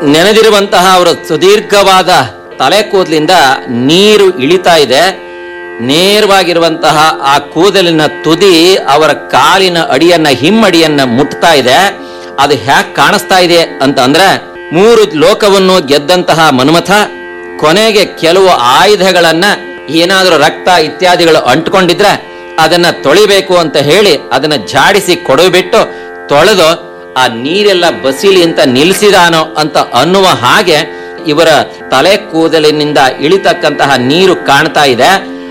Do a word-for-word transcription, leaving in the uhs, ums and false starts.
ನೆನೆದಿರುವಂತಹ ಅವರ ಸುದೀರ್ಘವಾದ ತಲೆ ಕೂದಲಿಂದ ನೀರು ಇಳಿತಾ ಇದೆ. ನೇರವಾಗಿರುವಂತಹ ಆ ಕೂದಲಿನ ತುದಿ ಅವರ ಕಾಲಿನ ಅಡಿಯನ್ನ ಹಿಮ್ಮಡಿಯನ್ನ ಮುಟ್ತಾ ಇದೆ. ಅದು ಹ್ಯಾಕ್ ಕಾಣಿಸ್ತಾ ಇದೆ ಅಂತ ಅಂದ್ರೆ, ಮೂರು ಲೋಕವನ್ನು ಗೆದ್ದಂತಹ ಮನ್ಮಥ ಕೊನೆಗೆ ಕೆಲವು ಆಯುಧಗಳನ್ನ ಏನಾದ್ರೂ ರಕ್ತ ಇತ್ಯಾದಿಗಳು ಅಂಟ್ಕೊಂಡಿದ್ರೆ ಅದನ್ನ ತೊಳಿಬೇಕು ಅಂತ ಹೇಳಿ ಅದನ್ನ ಜಾಡಿಸಿ ಕೊಡಬಿಟ್ಟು ತೊಳೆದು ಆ ನೀರೆಲ್ಲ ಬಸಿಲಿ ಅಂತ ನಿಲ್ಸಿದಾನೋ ಅಂತ ಅನ್ನುವ ಹಾಗೆ ಇವರ ತಲೆ ಕೂದಲಿನಿಂದ ಇಳಿತಕ್ಕಂತಹ ನೀರು ಕಾಣ್ತಾ ಇದೆ.